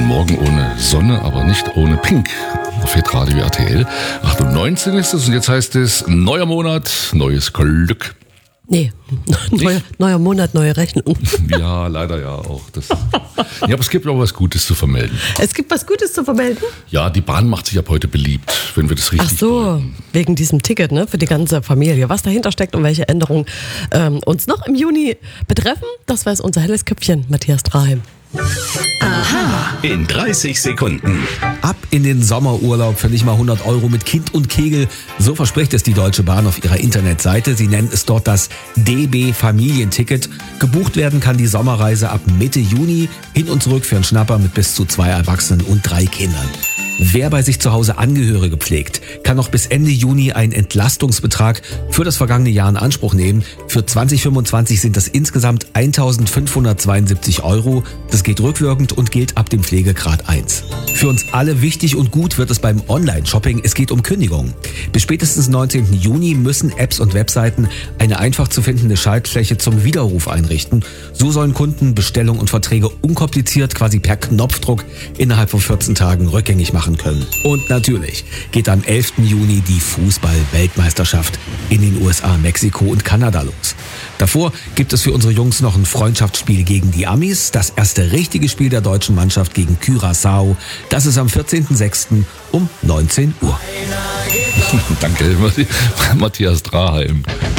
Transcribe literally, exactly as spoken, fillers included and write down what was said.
Ein Morgen ohne Sonne, aber nicht ohne Pink. Auf Hitradio R T L. acht Uhr neunzehn ist es und jetzt heißt es neuer Monat, neues Glück. Nee, neuer, neuer Monat, neue Rechnung. Ja, leider ja auch. Das ja, aber es gibt auch was Gutes zu vermelden. Es gibt was Gutes zu vermelden? Ja, die Bahn macht sich ab heute beliebt, wenn wir das richtig Ach so, deuten. Wegen diesem Ticket, ne, für die ganze Familie. Was dahinter steckt und welche Änderungen ähm, uns noch im Juni betreffen, das weiß unser helles Köpfchen, Matthias Draheim. Aha. In dreißig Sekunden. Ab in den Sommerurlaub für nicht mal hundert Euro mit Kind und Kegel. So verspricht es die Deutsche Bahn auf ihrer Internetseite. Sie nennen es dort das D B Familienticket. Gebucht werden kann die Sommerreise ab Mitte Juni hin und zurück für einen Schnapper mit bis zu zwei Erwachsenen und drei Kindern. Wer bei sich zu Hause Angehörige pflegt, kann noch bis Ende Juni einen Entlastungsbetrag für das vergangene Jahr in Anspruch nehmen. Für zwanzig fünfundzwanzig sind das insgesamt eintausendfünfhundertzweiundsiebzig Euro. Das geht rückwirkend und gilt ab dem Pflegegrad eins. Für uns alle wichtig und gut wird es beim Online-Shopping. Es geht um Kündigungen. Bis spätestens neunzehnten Juni müssen Apps und Webseiten eine einfach zu findende Schaltfläche zum Widerruf einrichten. So sollen Kunden Bestellungen und Verträge unkompliziert, quasi per Knopfdruck, innerhalb von vierzehn Tagen rückgängig machen können. Und natürlich geht am elften Juni die Fußball-Weltmeisterschaft in den U S A, Mexiko und Kanada los. Davor gibt es für unsere Jungs noch ein Freundschaftsspiel gegen die Amis, das erste richtige Spiel der deutschen Mannschaft gegen Curaçao. Das ist am vierzehnten sechsten um neunzehn Uhr. Danke, Matthias Draheim.